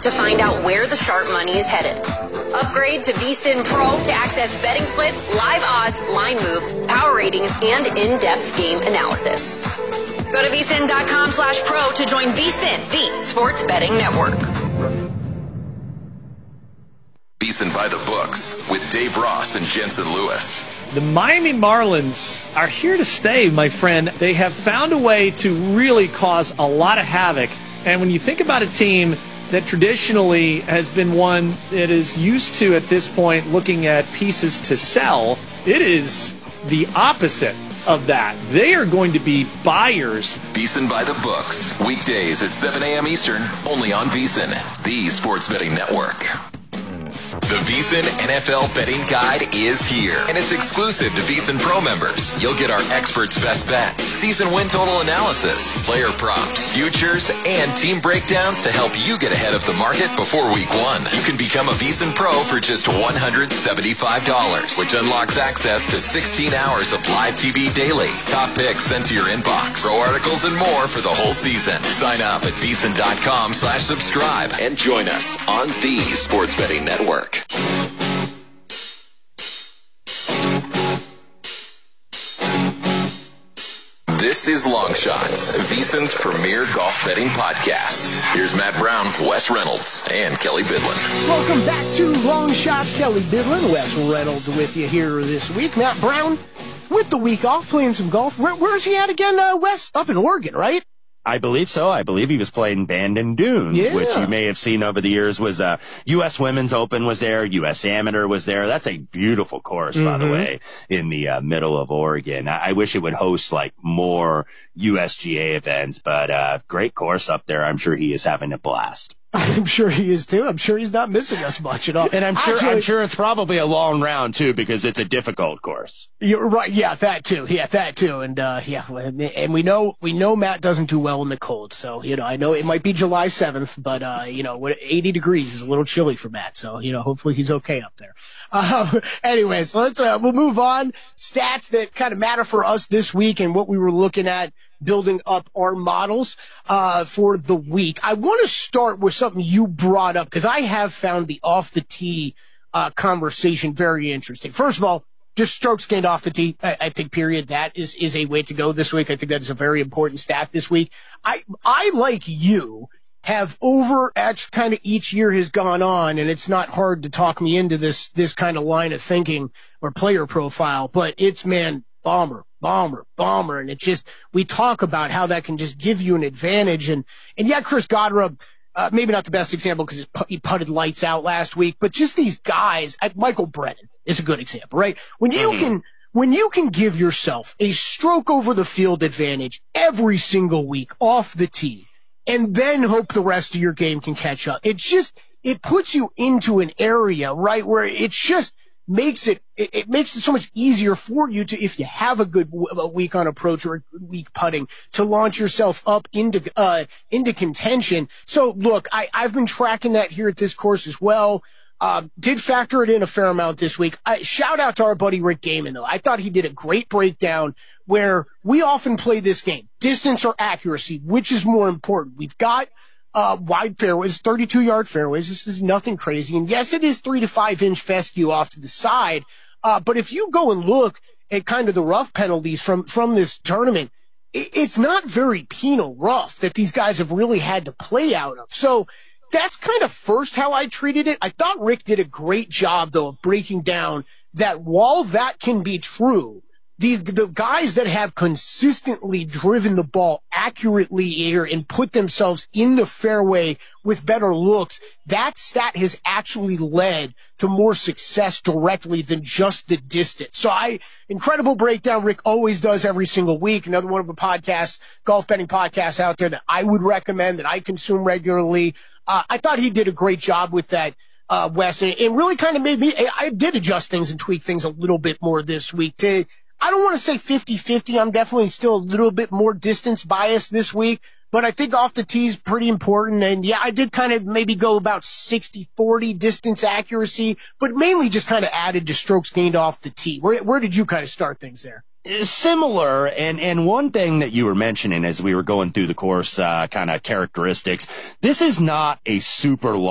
to find out where the sharp money is headed. Upgrade to VSiN Pro to access betting splits, live odds, line moves, power ratings, and in-depth game analysis. Go to vsin.com/pro to join VSiN, the sports betting network. VSiN by the books with Dave Ross and Jensen Lewis. The Miami Marlins are here to stay, my friend. They have found a way to really cause a lot of havoc. And when you think about a team that traditionally has been one that is used to, at this point, looking at pieces to sell, it is the opposite of that. They are going to be buyers. VSiN by the books, weekdays at 7 a.m. Eastern, only on VSiN, the sports betting network. The VSiN NFL Betting Guide is here, and it's exclusive to VSiN Pro members. You'll get our experts' best bets, season win total analysis, player props, futures, and team breakdowns to help you get ahead of the market before week 1. You can become a VSiN Pro for just $175, which unlocks access to 16 hours of live TV daily, top picks sent to your inbox, pro articles, and more for the whole season. Sign up at vsin.com/subscribe and join us on the Sports Betting Network. This is Long Shots, VSiN's premier golf betting podcast. Here's Matt Brown, Wes Reynolds, and Kelly Bidlin. Welcome back to Long Shots. Kelly Bidlin, Wes Reynolds with you here this week. Matt Brown with the week off, playing some golf. Where's he at again, Wes? Up in Oregon, right? I believe so. I believe he was playing Bandon Dunes, which you may have seen over the years was U.S. Women's Open was there, U.S. Amateur was there. That's a beautiful course, by the way, in the middle of Oregon. I wish it would host like more USGA events, but great course up there. I'm sure he is having a blast. I'm sure he is too. I'm sure he's not missing us much at all. And I'm sure it's probably a long round too, because it's a difficult course. You're right. Yeah, that too. Yeah, that too. And and we know Matt doesn't do well in the cold. So, I know it might be July 7th, but 80 degrees is a little chilly for Matt. So, hopefully he's okay up there. Anyways, we'll move on. Stats that kind of matter for us this week and what we were looking at building up our models for the week. I want to start with something you brought up, because I have found the off the tee conversation very interesting. First of all, just strokes gained off the tee, I think, period. That is a way to go this week. I think that is a very important stat this week. I like you, have as kind of each year has gone on, and it's not hard to talk me into this kind of line of thinking or player profile, but it's, man, bomber. And it just, we talk about how that can just give you an advantage. And yeah, Chris Godra, maybe not the best example because he putted lights out last week, but just these guys, Michael Brennan is a good example, right? When you can give yourself a stroke over the field advantage every single week off the tee, and then hope the rest of your game can catch up, it puts you into an area, right, where it just makes it so much easier for you to, if you have a good week on approach or a week putting, to launch yourself up into contention. So look, I've been tracking that here at this course as well. Did factor it in a fair amount this week. Shout out to our buddy Rick Gaiman, though. I thought he did a great breakdown where we often play this game, distance or accuracy, which is more important. We've got wide fairways, 32-yard fairways. This is nothing crazy. And yes, it is 3 to 5 inch fescue off to the side. But if you go and look at kind of the rough penalties from this tournament, it's not very penal rough that these guys have really had to play out of. So that's kind of first how I treated it. I thought Rick did a great job, though, of breaking down that while that can be true, the guys that have consistently driven the ball accurately here and put themselves in the fairway with better looks, that stat has actually led to more success directly than just the distance. So incredible breakdown Rick always does every single week. Another one of the podcasts, golf betting podcasts out there that I would recommend, that I consume regularly. I thought he did a great job with that, Wes, and it really kind of made me, I did adjust things and tweak things a little bit more this week I don't want to say 50-50. I'm definitely still a little bit more distance biased this week, but I think off the tee is pretty important. And yeah, I did kind of maybe go about 60-40 distance accuracy, but mainly just kind of added to strokes gained off the tee. Where did you kind of start things there? Similar, and one thing that you were mentioning as we were going through the course, kind of characteristics, this is not a super